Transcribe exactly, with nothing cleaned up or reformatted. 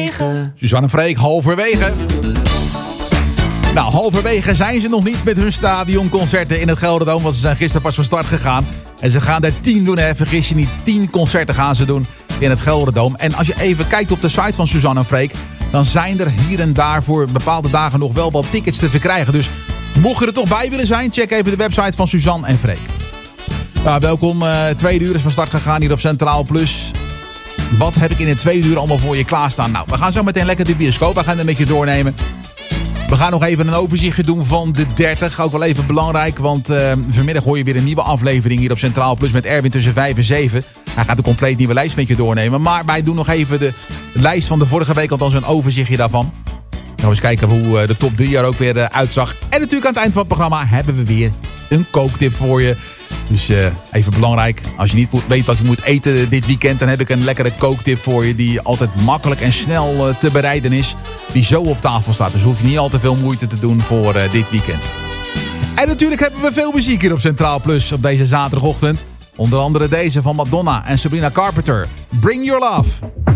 halverwege. Suzanne en Freek, halverwege. Nou, halverwege zijn ze nog niet met hun stadionconcerten in het Gelderdoom. Want ze zijn gisteren pas van start gegaan. En ze gaan er tien doen, hè. Vergis je niet. Tien concerten gaan ze doen in het Gelderdoom. En als je even kijkt op de site van Suzanne en Freek, dan zijn er hier en daar voor bepaalde dagen nog wel wat tickets te verkrijgen. Dus mocht je er toch bij willen zijn, check even de website van Suzanne en Freek. Nou, welkom. Uh, tweede uur is van start gegaan hier op Centraal Plus. Wat heb ik in het tweede uur allemaal voor je klaarstaan? Nou, we gaan zo meteen lekker de bioscoop. We gaan het een beetje doornemen. We gaan nog even een overzichtje doen van de dertig. Ook wel even belangrijk, want uh, vanmiddag hoor je weer een nieuwe aflevering hier op Centraal Plus met Erwin tussen vijf en zeven. Hij gaat een compleet nieuwe lijst met je doornemen. Maar wij doen nog even de lijst van de vorige week, althans een overzichtje daarvan. Dan gaan we eens kijken hoe uh, de top drie er ook weer uh, uitzag. En natuurlijk aan het eind van het programma hebben we weer een kooktip voor je. Dus uh, even belangrijk, als je niet weet wat je moet eten dit weekend, dan heb ik een lekkere kooktip voor je die altijd makkelijk en snel uh, te bereiden is. Die zo op tafel staat, dus hoef je niet al te veel moeite te doen voor uh, dit weekend. En natuurlijk hebben we veel muziek hier op Centraal Plus op deze zaterdagochtend. Onder andere deze van Madonna en Sabrina Carpenter. Bring Your Love.